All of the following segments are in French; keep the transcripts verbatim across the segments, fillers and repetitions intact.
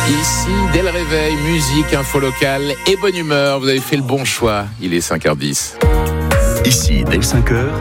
Ici, dès le réveil, musique, info locale et bonne humeur. Vous avez fait le bon choix. Il est cinq heures dix. Ici, dès cinq heures,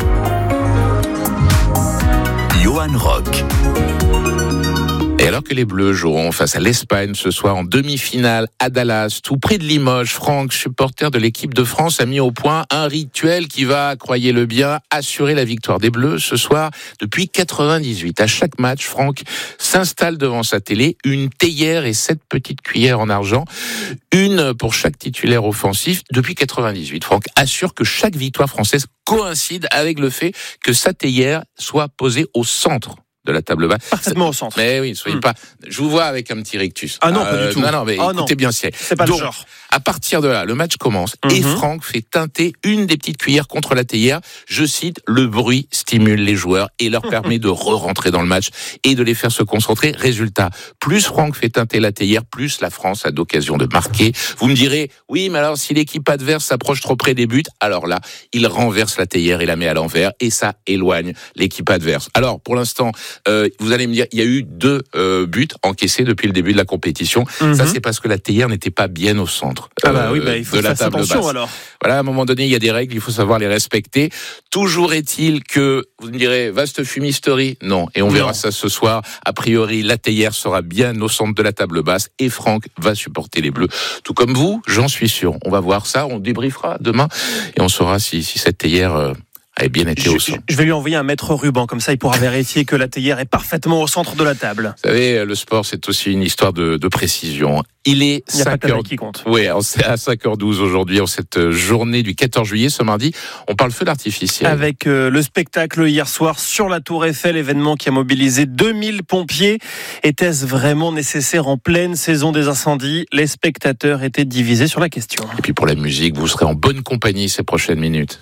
Johan Rock. Et alors que les Bleus joueront face à l'Espagne ce soir en demi-finale à Dallas, tout près de Limoges, Franck, supporter de l'équipe de France, a mis au point un rituel qui va, croyez-le bien, assurer la victoire des Bleus ce soir depuis quatre-vingt-dix-huit. À chaque match, Franck s'installe devant sa télé, une théière et sept petites cuillères en argent, une pour chaque titulaire offensif. Depuis quatre-vingt-dix-huit, Franck assure que chaque victoire française coïncide avec le fait que sa théière soit posée au centre de la table basse. Parfaitement au centre. Mais oui, soyez mmh. pas. Je vous vois avec un petit rictus. Ah non, euh, pas du tout. Non, non, mais oh écoutez non. bien, c'est. C'est pas Donc, le genre. À partir de là, le match commence mmh. et Franck fait teinter une des petites cuillères contre la théière. Je cite, le bruit stimule les joueurs et leur permet de re-rentrer dans le match et de les faire se concentrer. Résultat, plus Franck fait teinter la théière, plus la France a d'occasion de marquer. Vous me direz, oui, mais alors si l'équipe adverse s'approche trop près des buts, alors là, il renverse la théière et la met à l'envers et ça éloigne l'équipe adverse. Alors, pour l'instant, euh, vous allez me dire, il y a eu deux euh, buts encaissés depuis le début de la compétition. Mm-hmm. Ça, c'est parce que la théière n'était pas bien au centre ah bah euh, oui, bah, il faut de la faire table attention basse. Alors. Voilà, à un moment donné, il y a des règles, il faut savoir les respecter. Toujours est-il que, vous me direz, vaste fumisterie. Non, et on non. verra ça ce soir. A priori, la théière sera bien au centre de la table basse et Franck va supporter les Bleus. Tout comme vous, j'en suis sûr. On va voir ça, on débriefera demain et on saura si, si cette théière... Euh, a bien été je, au centre. Je vais lui envoyer un mètre ruban, comme ça il pourra vérifier que la théière est parfaitement au centre de la table. Vous savez, le sport, c'est aussi une histoire de, de précision. Il est il cinq heures qui compte. Oui, c'est à cinq heures douze aujourd'hui, en cette journée du quatorze juillet, ce mardi. On parle feu d'artificiel. Avec euh, le spectacle hier soir sur la Tour Eiffel, événement qui a mobilisé deux mille pompiers. Était-ce vraiment nécessaire en pleine saison des incendies ? Les spectateurs étaient divisés sur la question. Et puis pour la musique, vous serez en bonne compagnie ces prochaines minutes.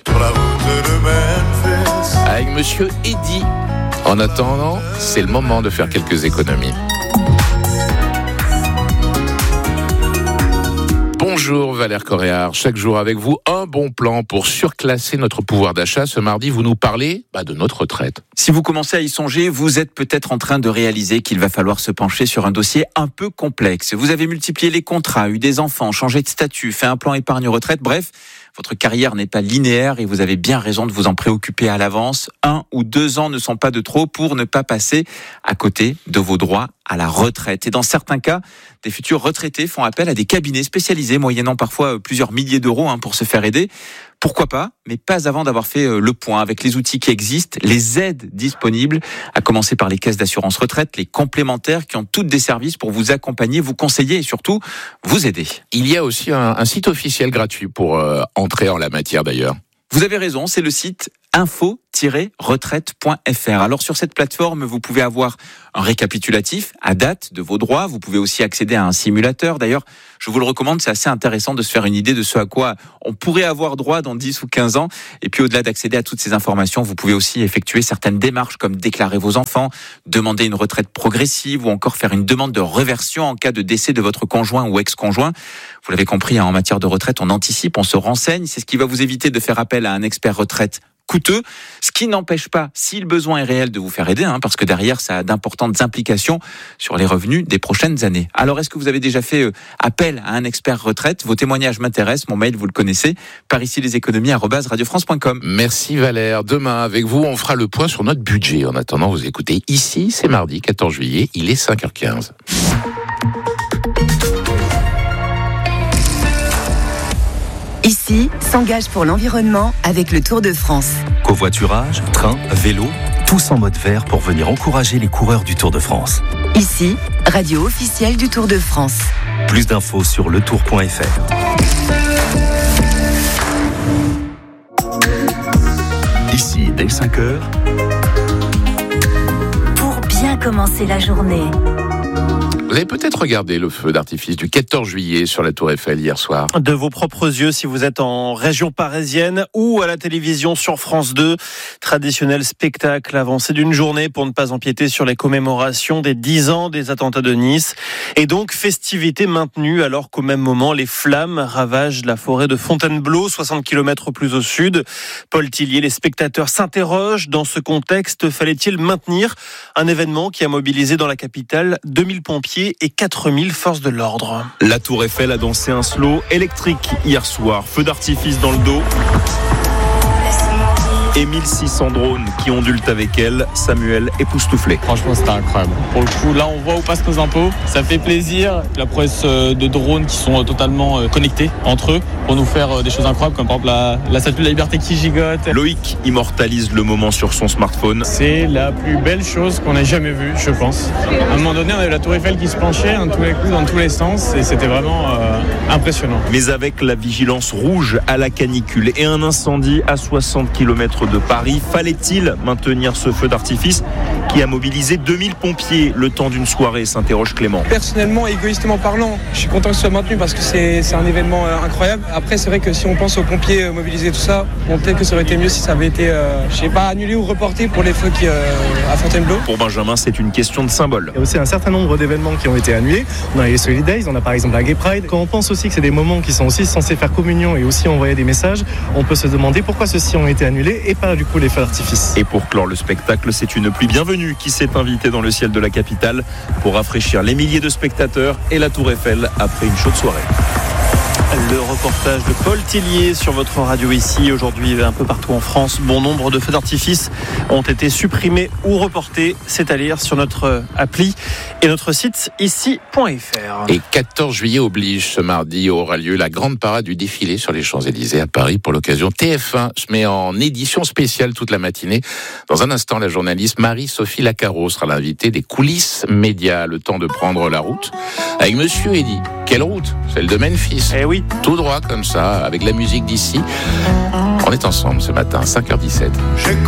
Avec Monsieur Eddy. En attendant, c'est le moment de faire quelques économies. Bonjour Valère Coréard, chaque jour avec vous, un bon plan pour surclasser notre pouvoir d'achat. Ce mardi, vous nous parlez bah, de notre retraite. Si vous commencez à y songer, vous êtes peut-être en train de réaliser qu'il va falloir se pencher sur un dossier un peu complexe. Vous avez multiplié les contrats, eu des enfants, changé de statut, fait un plan épargne-retraite, bref... Votre carrière n'est pas linéaire et vous avez bien raison de vous en préoccuper à l'avance. Un ou deux ans ne sont pas de trop pour ne pas passer à côté de vos droits à la retraite. Et dans certains cas, des futurs retraités font appel à des cabinets spécialisés, moyennant parfois plusieurs milliers d'euros hein, pour se faire aider. Pourquoi pas, mais pas avant d'avoir fait le point avec les outils qui existent, les aides disponibles, à commencer par les caisses d'assurance retraite, les complémentaires qui ont toutes des services pour vous accompagner, vous conseiller et surtout vous aider. Il y a aussi un, un site officiel gratuit pour euh, entrer en la matière d'ailleurs. Vous avez raison, c'est le site info tiret retraite point f r. Alors sur cette plateforme, vous pouvez avoir un récapitulatif à date de vos droits. Vous pouvez aussi accéder à un simulateur. D'ailleurs, je vous le recommande, c'est assez intéressant de se faire une idée de ce à quoi on pourrait avoir droit dans dix ou quinze ans. Et puis au-delà d'accéder à toutes ces informations, vous pouvez aussi effectuer certaines démarches comme déclarer vos enfants, demander une retraite progressive ou encore faire une demande de réversion en cas de décès de votre conjoint ou ex-conjoint. Vous l'avez compris, en matière de retraite, on anticipe, on se renseigne. C'est ce qui va vous éviter de faire appel à un expert retraite coûteux, ce qui n'empêche pas, si le besoin est réel, de vous faire aider, hein, parce que derrière, ça a d'importantes implications sur les revenus des prochaines années. Alors, est-ce que vous avez déjà fait euh, appel à un expert retraite ? Vos témoignages m'intéressent, mon mail, vous le connaissez, par ici les économies arobase radio france point com. Merci Valère. Demain, avec vous, on fera le point sur notre budget. En attendant, vous écoutez ici, c'est mardi quatorze juillet, il est cinq heures quinze. Ici, s'engage pour l'environnement avec le Tour de France. Covoiturage, train, vélo, tous en mode vert pour venir encourager les coureurs du Tour de France. Ici, radio officielle du Tour de France. Plus d'infos sur le tour point f r. Ici, dès cinq heures. Pour bien commencer la journée. Vous avez peut-être regardé le feu d'artifice du quatorze juillet sur la Tour Eiffel hier soir. De vos propres yeux, si vous êtes en région parisienne ou à la télévision sur France deux. Traditionnel spectacle avancé d'une journée pour ne pas empiéter sur les commémorations des dix ans des attentats de Nice. Et donc, festivité maintenue alors qu'au même moment, les flammes ravagent la forêt de Fontainebleau, soixante kilomètres plus au sud. Paul Tillier, les spectateurs s'interrogent. Dans ce contexte, fallait-il maintenir un événement qui a mobilisé dans la capitale deux mille pompiers pompiers et quatre mille forces de l'ordre. La Tour Eiffel a dansé un slow électrique hier soir. Feu d'artifice dans le dos. Et mille six cents drones qui ondulent avec elle. Samuel époustouflé. Franchement, c'était incroyable. Pour le coup, là, on voit où passent nos impôts. Ça fait plaisir. La prouesse de drones qui sont totalement connectés entre eux pour nous faire des choses incroyables, comme par exemple la, la statue de la liberté qui gigote. Loïc immortalise le moment sur son smartphone. C'est la plus belle chose qu'on ait jamais vue, je pense. À un moment donné, on avait la Tour Eiffel qui se penchait dans tous les coups, dans tous les sens, et c'était vraiment euh, impressionnant. Mais avec la vigilance rouge à la canicule et un incendie à soixante kilomètres de Paris, fallait-il maintenir ce feu d'artifice qui a mobilisé deux mille pompiers le temps d'une soirée, s'interroge Clément. Personnellement, égoïstement parlant, je suis content que ce soit maintenu parce que c'est, c'est un événement euh, incroyable. Après, c'est vrai que si on pense aux pompiers euh, mobilisés, tout ça, bon, peut-être que ça aurait été mieux si ça avait été, euh, je sais pas, annulé ou reporté pour les feux qui, euh, à Fontainebleau. Pour Benjamin, c'est une question de symbole. Il y a aussi un certain nombre d'événements qui ont été annulés. On a les Solid Days, on a par exemple la Gay Pride. Quand on pense aussi que c'est des moments qui sont aussi censés faire communion et aussi envoyer des messages, on peut se demander pourquoi ceux-ci ont été annulés et pas du coup les feux d'artifice. Et pour clore le spectacle, c'est une pluie bienvenue qui s'est invitée dans le ciel de la capitale pour rafraîchir les milliers de spectateurs et la Tour Eiffel après une chaude soirée. Le reportage de Paul Tillier sur votre radio ici. Aujourd'hui, un peu partout en France, bon nombre de feux d'artifice ont été supprimés ou reportés. C'est à lire sur notre appli et notre site ici point f r. Et quatorze juillet oblige, ce mardi aura lieu la grande parade du défilé sur les Champs-Élysées à Paris. Pour l'occasion, T F un se met en édition spéciale toute la matinée. Dans un instant, la journaliste Marie-Sophie Lacaro sera l'invitée des coulisses médias. Le temps de prendre la route avec Monsieur Eddy. Quelle route? Celle de Memphis. Eh oui. Tout droit comme ça, avec la musique d'ici. On est ensemble ce matin, cinq heures dix-sept.